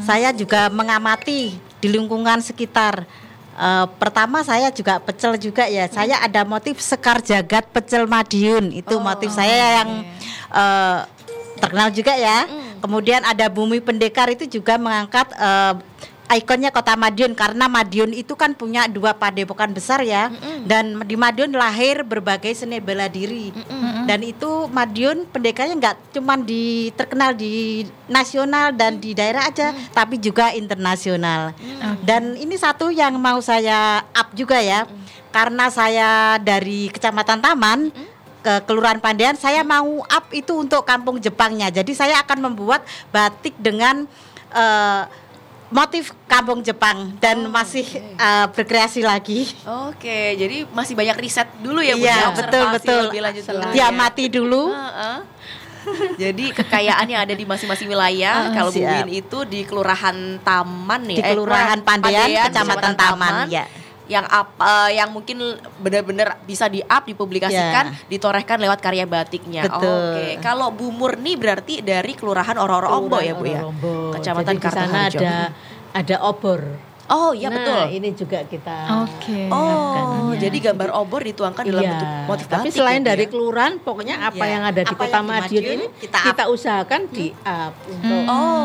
Saya juga mengamati di lingkungan sekitar. Pertama saya juga pecel juga ya. Saya ada motif Sekar Jagat Pecel Madiun. Itu motif saya yang terkenal juga ya. Kemudian ada Bumi Pendekar, itu juga mengangkat ikonnya Kota Madiun, karena Madiun itu kan punya 2 padepokan besar ya. Dan di Madiun lahir berbagai seni bela diri. Dan itu Madiun pendekarnya nggak cuma terkenal di nasional dan di daerah aja, tapi juga internasional. Dan ini satu yang mau saya up juga ya, karena saya dari Kecamatan Taman ke Kelurahan Pandean, saya mau up itu untuk Kampung Jepangnya. Jadi saya akan membuat batik dengan motif Kampung Jepang dan masih berkreasi lagi. Oke, jadi masih banyak riset dulu ya Bu. Iya, betul. Lebih lanjut Diamati dulu. Jadi kekayaan yang ada di masing-masing wilayah. Kalau Bu Wiwin itu di Kelurahan Taman ya. Di Kelurahan Pandean, Kecamatan Taman ya. Yang mungkin benar-benar bisa di-up, dipublikasikan, ditorehkan lewat karya batiknya. Oke. Kalau Bu Murni berarti dari Kelurahan Oro-Oro Ombo ya Bu ya. Kecamatan Kartoharjo. Ada obor. Oh iya betul. Ini juga kita. Jadi gambar obor dituangkan dalam bentuk motif batik. Tapi selain ya, dari kelurahan, pokoknya apa yang ada di Kota Madiun ini kita usahakan di-up untuk.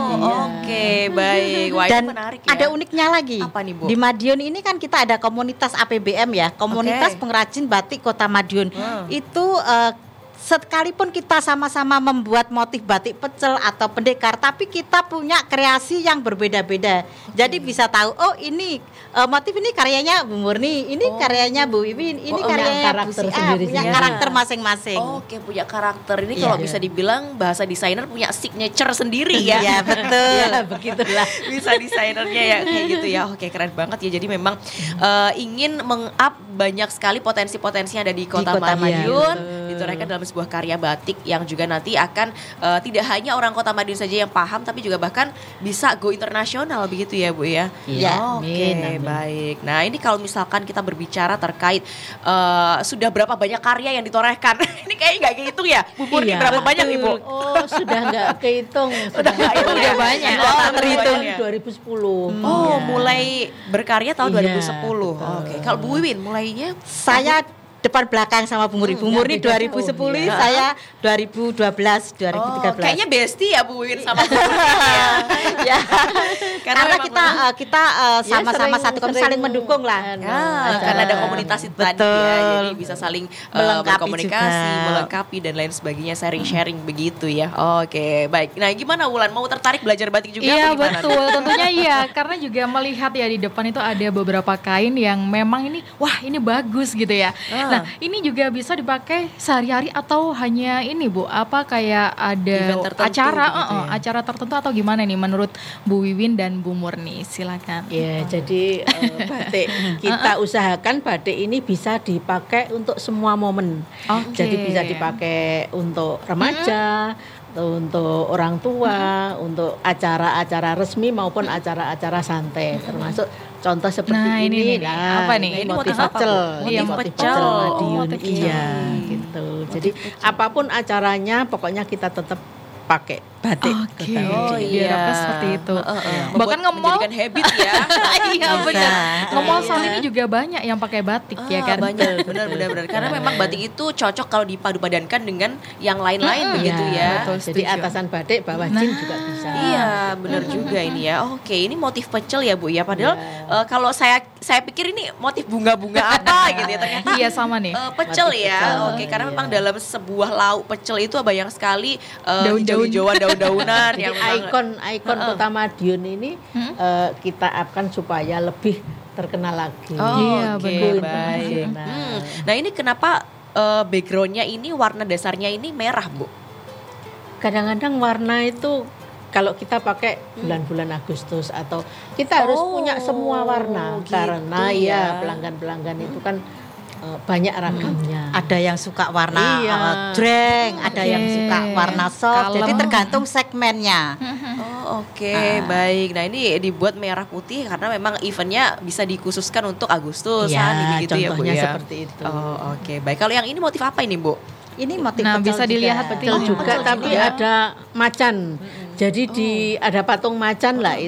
Baik. Wah, Dan itu menarik ya. ada uniknya lagi. Apa nih Bu? Di Madiun ini kan kita ada komunitas APBM ya, komunitas pengrajin batik Kota Madiun. Itu sekalipun kita sama-sama membuat motif batik pecel atau pendekar, tapi kita punya kreasi yang berbeda-beda. Jadi bisa tahu, oh ini motif ini karyanya Bu Murni, ini karyanya Bu Wiwin, ini karyanya Bu Sia, punya karakter masing-masing. Punya karakter. Ini kalau bisa dibilang bahasa desainer punya signature sendiri ya. Iya, betul. Begitulah. Bisa desainernya ya kayak gitu ya. Oke, keren banget ya. Jadi memang ingin meng-up banyak sekali potensi-potensi yang ada di Kota Madiun, ditorehkan dalam sebuah karya batik yang juga nanti akan tidak hanya orang Kota Madiun saja yang paham, tapi juga bahkan bisa go internasional begitu ya Bu ya. Iya. Oke, baik. Nah ini kalau misalkan kita berbicara terkait sudah berapa banyak karya yang ditorehkan, ini kayaknya nggak kehitung ya Bu Murni, berapa banyak Ibu? Oh sudah nggak kehitung. Udah nggak kehitung ya? banyak. Terhitung 2010. Mulai berkarya tahun 2010. Oke. Kalau Bu Wiwin mulainya? Saya depan belakang sama Bu Murni. Bu Murni 2010, saya 2012, 2013. Kayaknya bestie ya Bu Wiwin sama Bu Murni ya. Karena kita sama-sama satu komunitas, saling mendukung lah. Karena ada komunitas itu tadi ya, jadi bisa saling berkomunikasi, melengkapi dan lain sebagainya, sharing-sharing begitu ya. Oke, baik. Nah, gimana Wulan, mau tertarik belajar batik juga? Iya betul, tentunya iya. Karena juga melihat ya di depan itu ada beberapa kain yang memang ini, wah ini bagus gitu ya. Nah, ini juga bisa dipakai sehari-hari atau hanya ini Bu, apa kayak ada acara gitu ya? Acara tertentu atau gimana nih menurut Bu Wiwin dan Bu Murni? Silakan. Ya, jadi batik kita usahakan batik ini bisa dipakai untuk semua momen. Jadi bisa dipakai untuk remaja, untuk orang tua, untuk acara-acara resmi maupun acara-acara santai, termasuk contoh seperti ini. Nah, apa nih? Ini motif pecel. Motif pecel Madiun. Iya, gitu. Jadi apapun acaranya, pokoknya kita tetap pakai batik. Diharapkan seperti itu. Bahkan nge-mall menjadikan habit ya. Iya benar. Nge-mall saat ini juga banyak yang pakai batik ya kan. Banyak, benar. Karena memang batik itu cocok kalau dipadu-padankan dengan yang lain-lain begitu ya. Betul, jadi atasan batik, bawah jin juga bisa. Iya, benar juga ini ya. Oke, ini motif pecel ya Bu ya. Padahal kalau saya pikir ini motif bunga-bunga apa gitu ya ternyata. Iya sama nih. Pecel ya. Oke, karena memang dalam sebuah lauk pecel itu banyak sekali hijau-hijauan, daun-daunan yang ikon Kota Madiun ini kita upkan supaya lebih terkenal lagi. Baik. Nah ini kenapa backgroundnya ini warna dasarnya ini merah Bu? Kadang-kadang warna itu kalau kita pakai bulan-bulan Agustus atau kita harus punya semua warna gitu karena ya pelanggan-pelanggan itu kan banyak ragamnya. Ada yang suka warna jreng, ada yang suka warna soft. Jadi tergantung segmennya. Baik. Nah ini dibuat merah putih karena memang eventnya bisa dikhususkan untuk Agustus. Begitu ya Bu ya. Seperti itu. Baik. Kalau yang ini motif apa ini Bu? Ini motif pecel bisa dilihat pecel juga, tapi ada macan. Jadi ada patung macan lah